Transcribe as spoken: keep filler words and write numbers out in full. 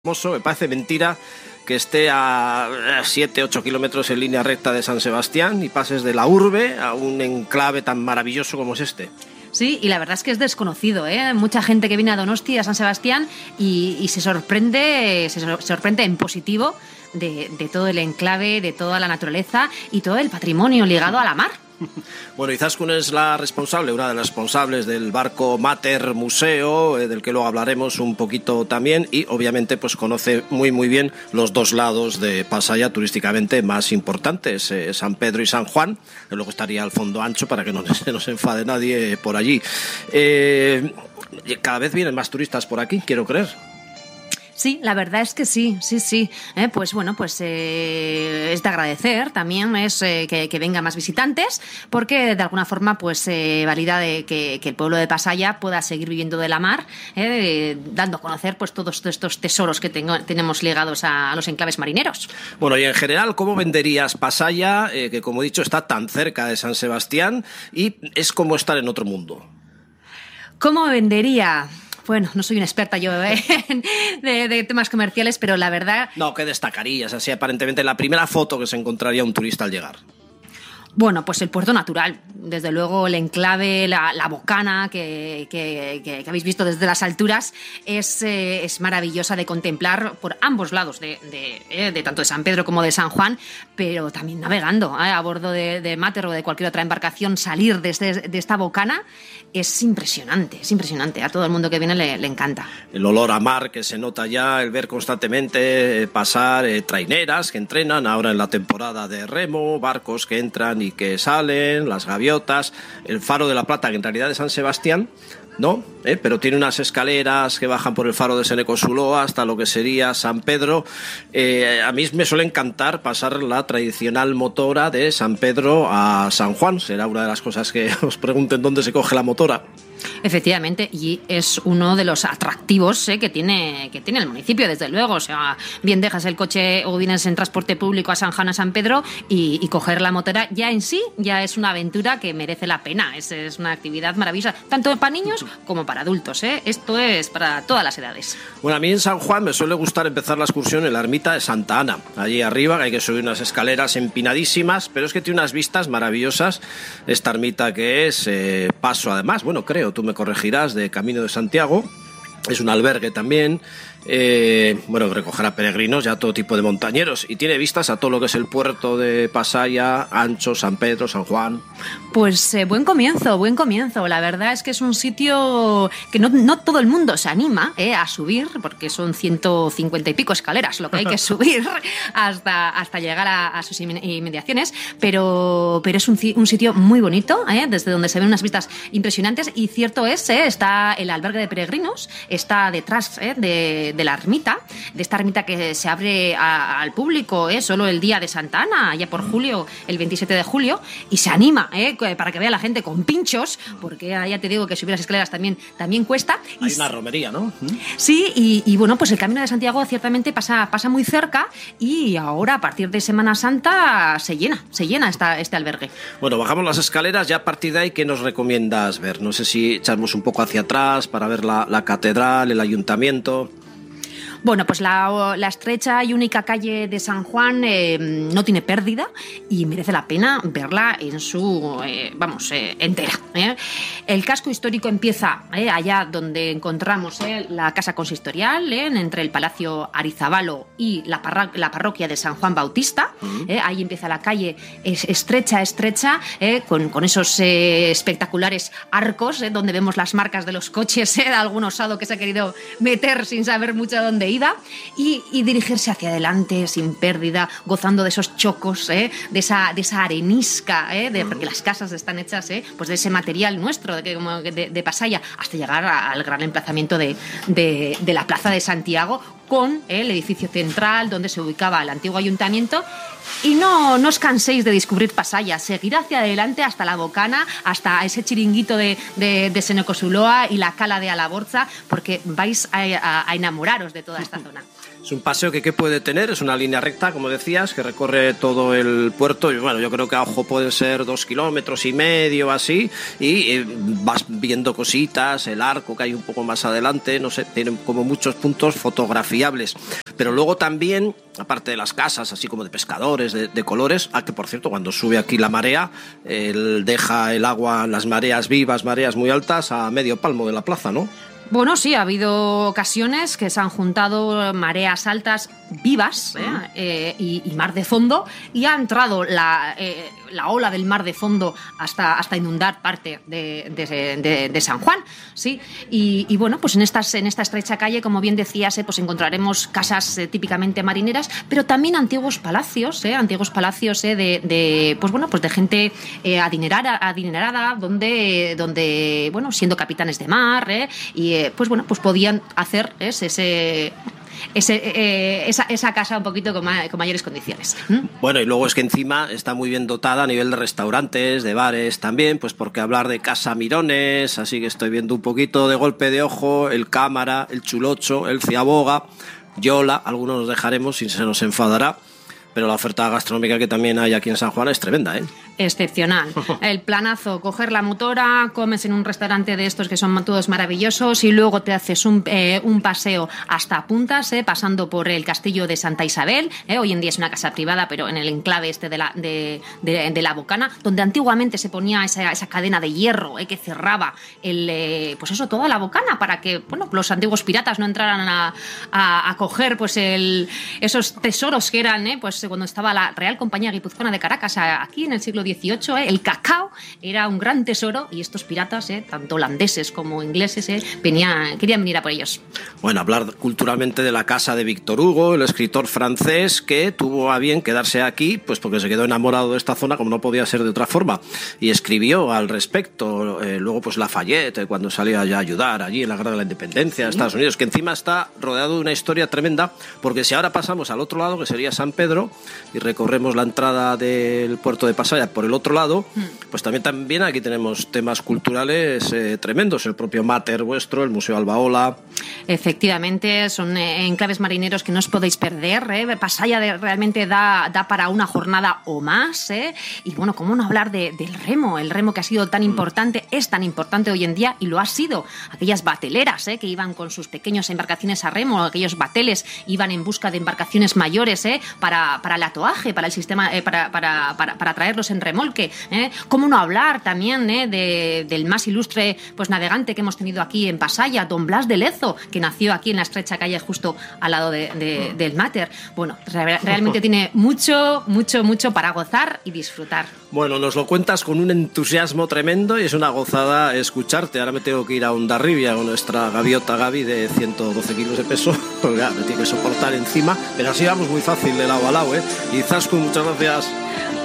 Me parece mentira que esté a siete ocho kilómetros en línea recta de San Sebastián y pases de la urbe a un enclave tan maravilloso como es este. Sí, y la verdad es que es desconocido, ¿eh? Mucha gente que viene a Donosti, a San Sebastián, y, y se sorprende, se sorprende en positivo de, de todo el enclave, de toda la naturaleza y todo el patrimonio ligado a la mar. Bueno, Izaskun es la responsable, una de las responsables del barco Mater Museo, eh, del que luego hablaremos un poquito también, y obviamente pues conoce muy muy bien los dos lados de Pasaia turísticamente más importantes, eh, San Pedro y San Juan, que luego estaría al fondo ancho para que no se nos enfade nadie por allí. Eh, cada vez vienen más turistas por aquí, quiero creer. Sí, la verdad es que sí, sí, sí. Eh, pues bueno, pues eh, es de agradecer también es eh, que, que vengan más visitantes, porque de alguna forma pues eh, valida de que, que el pueblo de Pasaia pueda seguir viviendo de la mar, eh, dando a conocer pues todos estos tesoros que tengo, tenemos ligados a, a los enclaves marineros. Bueno, y en general, ¿cómo venderías Pasaia, eh, que como he dicho está tan cerca de San Sebastián y es como estar en otro mundo? ¿Cómo vendería? Bueno, no soy una experta yo ¿eh? de, de temas comerciales, pero la verdad... No, ¿qué destacarías? Así aparentemente la primera foto que se encontraría un turista al llegar. Bueno, pues el puerto natural, desde luego el enclave, la, la bocana que, que, que, que habéis visto desde las alturas es, eh, es maravillosa de contemplar por ambos lados, de, de, eh, de tanto de San Pedro como de San Juan, pero también navegando eh, a bordo de, de Mater o de cualquier otra embarcación, salir de, este, de esta bocana es impresionante, es impresionante, a todo el mundo que viene le, le encanta. El olor a mar que se nota ya, el ver constantemente eh, pasar eh, traineras que entrenan ahora en la temporada de remo, barcos que entran y que salen, las gaviotas, el faro de la Plata, que en realidad es San Sebastián, ¿no? ¿Eh? Pero tiene unas escaleras que bajan por el faro de Senecosuloa hasta lo que sería San Pedro. Eh, a mí me suele encantar pasar la tradicional motora de San Pedro a San Juan. Será una de las cosas que os pregunten dónde se coge la motora. Efectivamente, y es uno de los atractivos eh, que tiene que tiene el municipio, desde luego. O sea, bien dejas el coche o vienes en transporte público a San Juan, a San Pedro, y, y coger la motora ya en sí ya es una aventura que merece la pena. Es, es una actividad maravillosa, tanto para niños como para adultos. ¿eh? Esto es para todas las edades. Bueno, a mí en San Juan me suele gustar empezar la excursión en la ermita de Santa Ana. Allí arriba que hay que subir unas escaleras empinadísimas, pero es que tiene unas vistas maravillosas. Esta ermita que es eh, paso, además, bueno, creo, tú me corregirás, de Camino de Santiago. Es un albergue también, eh, bueno, recoger a peregrinos y a todo tipo de montañeros, y tiene vistas a todo lo que es el puerto de Pasaia, Ancho, San Pedro, San Juan. Pues eh, buen comienzo, buen comienzo. La verdad es que es un sitio que no, no todo el mundo se anima eh, a subir, porque son ciento cincuenta y pico escaleras lo que hay que subir hasta, hasta llegar a, a sus inmediaciones, pero, pero es un, un sitio muy bonito, eh, desde donde se ven unas vistas impresionantes, y cierto es, eh, está el albergue de peregrinos, está detrás eh, de, de la ermita, de esta ermita que se abre a, al público eh, solo el día de Santa Ana, ya por julio, el veintisiete de julio, y se anima eh, para que vea la gente con pinchos, porque ya te digo que subir las escaleras también, también cuesta. Hay y, una romería, ¿no? Sí, y, y bueno, pues el Camino de Santiago ciertamente pasa, pasa muy cerca, y ahora a partir de Semana Santa se llena, se llena esta, este albergue. Bueno, bajamos las escaleras, ya a partir de ahí, ¿qué nos recomiendas ver? No sé si echamos un poco hacia atrás para ver la, la catedral, el ayuntamiento. Bueno, pues la, la estrecha y única calle de San Juan eh, no tiene pérdida y merece la pena verla en su, eh, vamos, eh, entera. ¿eh? El casco histórico empieza eh, allá donde encontramos eh, la casa consistorial, eh, entre el Palacio Arizabalo y la, parra- la parroquia de San Juan Bautista. Uh-huh. eh, ahí empieza la calle es, estrecha, estrecha, eh, con, con esos eh, espectaculares arcos, eh, donde vemos las marcas de los coches eh, de algún osado que se ha querido meter sin saber mucho dónde ida, y, y dirigirse hacia adelante sin pérdida, gozando de esos chocos, ¿eh? de, esa, de esa arenisca, ¿eh? de, porque las casas están hechas ¿eh? pues de ese material nuestro, de, como de, de Pasaia, hasta llegar a, al gran emplazamiento de, de, de la Plaza de Santiago, con ¿eh? el edificio central donde se ubicaba el antiguo ayuntamiento. Y no, no os canséis de descubrir Pasaia, seguid hacia adelante hasta la Bocana, hasta ese chiringuito de, de, de Senecosuloa y la cala de Alaborza, porque vais a, a, a enamoraros de toda esta zona. Es un paseo que ¿qué puede tener? Es una línea recta, como decías, que recorre todo el puerto. Y bueno, yo creo que a ojo pueden ser dos kilómetros y medio, así. Y eh, vas viendo cositas, el arco que hay un poco más adelante, no sé, tienen como muchos puntos fotografiados fiables. Pero luego también, aparte de las casas, así como de pescadores, de, de colores, ah, que por cierto, cuando sube aquí la marea, él deja el agua, las mareas vivas, mareas muy altas, a medio palmo de la plaza, ¿no? Bueno, sí, ha habido ocasiones que se han juntado mareas altas vivas ¿eh? Uh-huh. eh, y, y mar de fondo, y ha entrado la, eh, la ola del mar de fondo hasta, hasta inundar parte de, de, de, de San Juan, ¿sí? Y, y bueno, pues en, estas, en esta estrecha calle, como bien decías, eh, pues encontraremos casas eh, típicamente marineras, pero también antiguos palacios, eh, antiguos palacios eh, de, de, pues bueno, pues de gente eh, adinerada, adinerada, donde, donde, bueno, siendo capitanes de mar, eh, y eh, pues bueno, pues podían hacer ¿eh? ese... Ese, eh, esa, esa casa un poquito con, ma- con mayores condiciones. ¿Mm? Bueno, y luego es que encima está muy bien dotada a nivel de restaurantes, de bares también, pues porque hablar de Casa Mirones, así que estoy viendo un poquito de golpe de ojo, el Cámara, el Chulocho, el Ciaboga, Yola, algunos nos dejaremos y se nos enfadará, pero la oferta gastronómica que también hay aquí en San Juan es tremenda, ¿eh? Excepcional. El planazo, coger la motora, comes en un restaurante de estos que son todos maravillosos y luego te haces un, eh, un paseo hasta Puntas, eh, pasando por el castillo de Santa Isabel. Eh, hoy en día es una casa privada, pero en el enclave este de la, de, de, de la Bocana, donde antiguamente se ponía esa, esa cadena de hierro eh, que cerraba el, eh, pues eso, toda la Bocana para que bueno, los antiguos piratas no entraran a, a, a coger pues el, esos tesoros que eran eh, pues cuando estaba la Real Compañía Guipuzcoana de Caracas aquí en el siglo dieciocho, eh, el cacao era un gran tesoro y estos piratas, eh, tanto holandeses como ingleses, eh, venían, querían venir a por ellos. Bueno, hablar culturalmente de la casa de Víctor Hugo, el escritor francés que tuvo a bien quedarse aquí, pues porque se quedó enamorado de esta zona como no podía ser de otra forma, y escribió al respecto. Eh, luego pues Lafayette, eh, cuando salía ya a ayudar allí en la Guerra de la Independencia de ¿Sí? Estados Unidos, que encima está rodeado de una historia tremenda, porque si ahora pasamos al otro lado, que sería San Pedro, y recorremos la entrada del puerto de Pasaya por el otro lado, pues también, también aquí tenemos temas culturales eh, tremendos, el propio Mater vuestro, el Museo Albaola. Efectivamente, son eh, enclaves marineros que no os podéis perder, eh. Pasaya de, realmente da, da para una jornada o más, eh. Y bueno, cómo no hablar de, del remo, el remo que ha sido tan importante, es tan importante hoy en día y lo ha sido. Aquellas bateleras eh, que iban con sus pequeñas embarcaciones a remo, aquellos bateles iban en busca de embarcaciones mayores eh, para, para el atoaje, para el sistema, eh, para, para, para, para traerlos en remolque. ¿eh? ¿Cómo no hablar también eh, de, del más ilustre pues, navegante que hemos tenido aquí en Pasaya, don Blas de Lezo, que nació aquí en la estrecha calle justo al lado de, de, del Mater? Bueno, re- realmente tiene mucho, mucho, mucho para gozar y disfrutar. Bueno, nos lo cuentas con un entusiasmo tremendo y es una gozada escucharte. Ahora me tengo que ir a Hondarribia con nuestra gaviota Gaby de ciento doce kilos de peso, porque ya, me tiene que soportar encima, pero así vamos muy fácil de lado a lado, ¿eh? Y Zascu, muchas gracias.